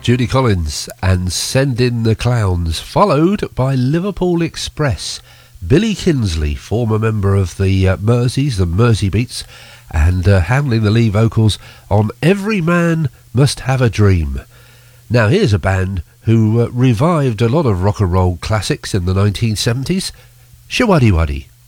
Judy Collins and Send in the Clowns, followed by Liverpool Express, Billy Kinsley, former member of the Merseys, the Mersey Beats, and handling the lead vocals on Every Man Must Have a Dream. Now here's a band who revived a lot of rock and roll classics in the 1970s, Showaddywaddy.